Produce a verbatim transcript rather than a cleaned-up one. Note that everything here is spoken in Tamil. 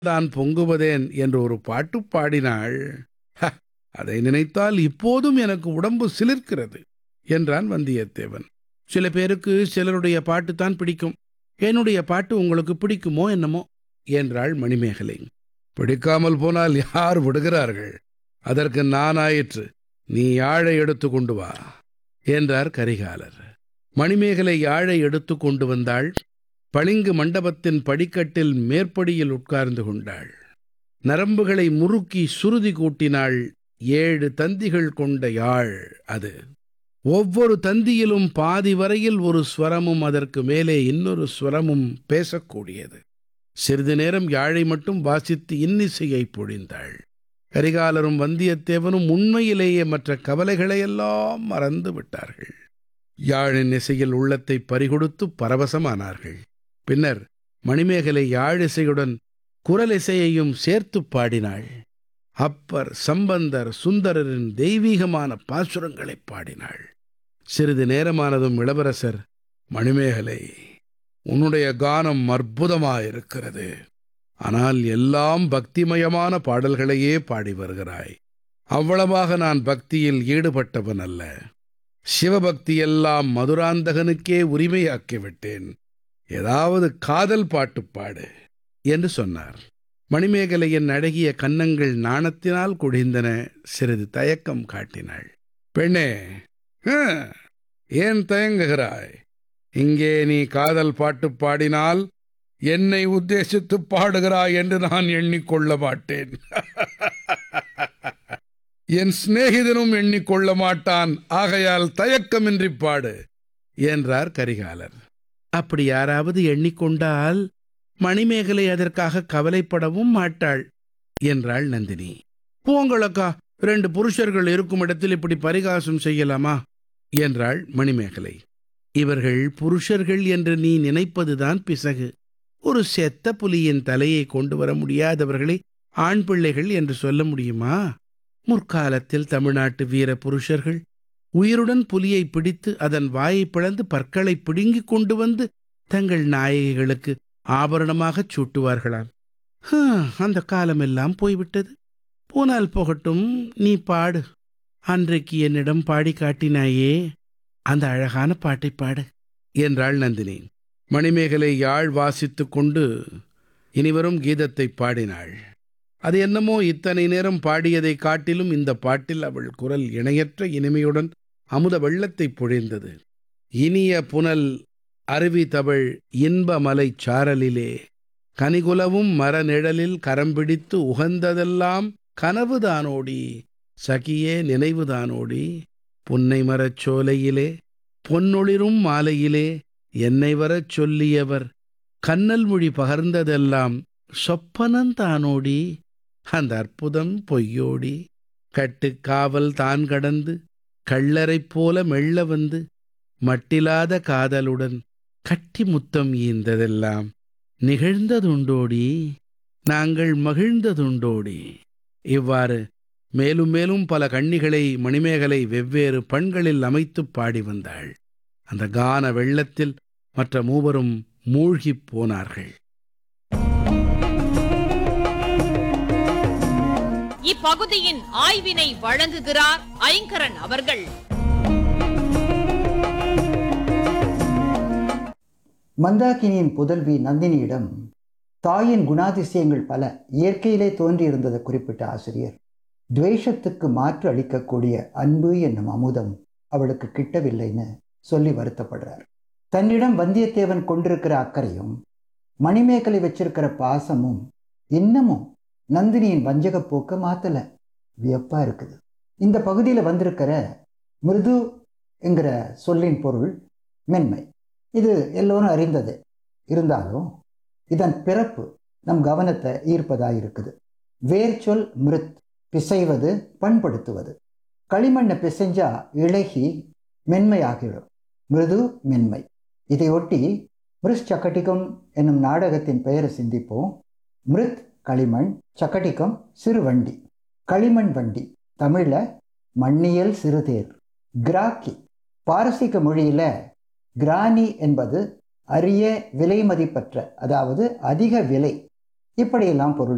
தான் பொங்குவதேன் என்று ஒரு பாட்டு பாடினாள். "ஹ, அதை நினைத்தால் இப்போதும் எனக்கு உடம்பு சிலிர்க்கிறது" என்றான் வந்தியத்தேவன். சில பேருக்கு சிலருடைய பாட்டுத்தான் பிடிக்கும். என்னுடைய பாட்டு உங்களுக்கு பிடிக்குமோ என்னமோ என்றாள் மணிமேகலை. பிடிக்காமல் போனால் யார் விடுகிறார்கள்? அதற்கு நானாயிற்று. நீ யாழை எடுத்து கொண்டு வா என்றார் கரிகாலர். மணிமேகலை யாழை எடுத்து கொண்டு வந்தாள். பளிங்கு மண்டபத்தின் படிக்கட்டில் மேற்படியில் உட்கார்ந்து கொண்டாள். நரம்புகளை முறுக்கி சுருதி கூட்டினாள். ஏழு தந்திகள் கொண்ட யாழ் அது. ஒவ்வொரு தந்தியிலும் பாதி வரையில் ஒரு ஸ்வரமும் அதற்கு மேலே இன்னொரு ஸ்வரமும் பேசக்கூடியது. சிறிது நேரம் யாழை மட்டும் வாசித்து இன்னிசையை பொழிந்தாள். கரிகாலரும் வந்தியத்தேவனும் உண்மையிலேயே மற்ற கவலைகளையெல்லாம் மறந்து விட்டார்கள். யாழின் இசையில் உள்ளத்தை பறிகொடுத்து பரவசமானார்கள். பின்னர் மணிமேகலை யாழிசையுடன் குரலிசையையும் சேர்த்து பாடினாள். அப்பர், சம்பந்தர், சுந்தரரின் தெய்வீகமான பாசுரங்களை பாடினாள். சிறிது நேரமானதும் இளவரசர், "மணிமேகலை, உன்னுடைய கானம் அற்புதமாயிருக்கிறது. ஆனால் எல்லாம் பக்திமயமான பாடல்களையே பாடி வருகிறாய். அவ்வளவாக நான் பக்தியில் ஈடுபட்டவன் அல்ல. சிவபக்தியெல்லாம் மதுராந்தகனுக்கே உரிமையாக்கிவிட்டேன். ஏதாவது காதல் பாட்டு பாடு" என்று சொன்னார். மணிமேகலையின் அழகிய கன்னங்கள் நாணத்தினால் குழிந்தன. சிறிது தயக்கம் காட்டினாள். "பெண்ணே, ஏன் தயங்குகிறாய்? இங்கே நீ காதல் பாட்டு பாடினால் என்னை உத்தேசித்து பாடுகிறாய் என்று நான் எண்ணிக்கொள்ள மாட்டேன். என் சிநேகிதனும் எண்ணிக்கொள்ள மாட்டான். ஆகையால் தயக்கமின்றி பாடு" என்றார் கரிகாலர். "அப்படி யாராவது எண்ணிக்கொண்டால் மணிமேகலை அதற்காக கவலைப்படவும் மாட்டாள்" என்றாள் நந்தினி. "போங்களக்கா, இரண்டு புருஷர்கள் இருக்கும் இடத்தில் இப்படி பரிகாசம் செய்யலாமா?" என்றாள் மணிமேகலை. "இவர்கள் புருஷர்கள் என்று நீ நினைப்பதுதான் பிசகு. ஒரு செத்த புலியின் தலையை கொண்டு வர முடியாதவர்களை ஆண் பிள்ளைகள் என்று சொல்ல முடியுமா? முற்காலத்தில் தமிழ்நாட்டு வீர புருஷர்கள் உயிருடன் புலியை பிடித்து அதன் வாயை பிளந்து பற்களை பிடுங்கிக் கொண்டு வந்து தங்கள் நாயகிகளுக்கு ஆபரணமாகச் சூட்டுவார்களாம். அந்த காலமெல்லாம் போய்விட்டது. போனால் போகட்டும், நீ பாடு. அன்றைக்கு என்னிடம் பாடி காட்டினாயே, அந்த அழகான பாட்டை பாடு" என்றாள் நந்தினி. மணிமேகலை யாழ் வாசித்துக் கொண்டு இனிவரும் கீதத்தை பாடினாள். அது என்னமோ இத்தனை நேரம் பாடியதை காட்டிலும் இந்த பாட்டில் அவள் குரல் இணையற்ற இனிமையுடன் அமுத வெள்ளத்தை பொழிந்தது. "இனிய புனல் அருவி தவழ் இன்பமலை சாரலிலே கனிகுலவும் மரநிழலில் கரம்பிடித்து உகந்ததெல்லாம் கனவுதானோடி சகியே நினைவுதானோடி புன்னை மரச் சோலையிலே பொன்னொளிரும் மாலையிலே என்னை வரச் சொல்லியவர் கண்ணல் மொழி பகர்ந்ததெல்லாம் சொப்பனந்தானோடி அந்த அற்புதம் பொய்யோடி கட்டுக்காவல் தான் கடந்து கள்ளரைப் போல மெல்ல வந்து மட்டிலாத காதலுடன் கட்டி முத்தம் ஈந்ததெல்லாம் நிகழ்ந்ததுண்டோடி நாங்கள் மகிழ்ந்ததுண்டோடி." இவ்வாறு மேலும் மேலும் பல கண்ணிகளை மணிமேகலை வெவ்வேறு பண்களில் அமைத்துப் பாடி வந்தாள். அந்த கான வெள்ளத்தில் மற்ற மூவரும் மூழ்கிப் போனார்கள். இப்பகுதியின் ஆய்வினை வழங்குகிறார் ஐங்கரன் அவர்கள். மந்தாகினியின் புதல்வி நந்தினியிடம் தாயின் குணாதிசயங்கள் பல இயற்கையிலே தோன்றியிருந்ததை குறிப்பிட்ட ஆசிரியர், துவேஷத்துக்கு மாற்று அளிக்கக்கூடிய அன்பு என்னும் அமுதம் அவளுக்கு கிட்டவில்லைன்னு சொல்லி வருத்தப்படுறார். தன்னிடம் வந்தியத்தேவன் கொண்டிருக்கிற அக்கறையும் மணிமேகலை வச்சிருக்கிற பாசமும் இன்னமும் நந்தினியின் வஞ்சக போக்க மாத்தல. வியப்பா இருக்குது. இந்த பகுதியில் வந்திருக்கிற மிருது என்கிற சொல்லின் பொருள் மென்மை. இது எல்லோரும் அறிந்தது. இருந்தாலும் இதன் பிறப்பு நம் கவனத்தை ஈர்ப்பதாக இருக்குது. வேர் சொல் மிருத், பிசைவது, பண்படுத்துவது. களிமண்ணை பிசைஞ்சா இழகி மென்மையாகிடும். மிருது மென்மை. இதையொட்டி மிருஷ் சக்கட்டிகம் என்னும் நாடகத்தின் பெயரை சிந்திப்போம். மிருத் களிமண், சக்கட்டிகம் சிறு வண்டி. களிமண் வண்டி தமிழ்ல மண்ணியல் சிறுதேர். கிராக்கி பாரசீக மொழியில கிரானி என்பது அரிய விலை மதிப்பற்ற, அதாவது அதிக விலை, இப்படியெல்லாம் பொருள்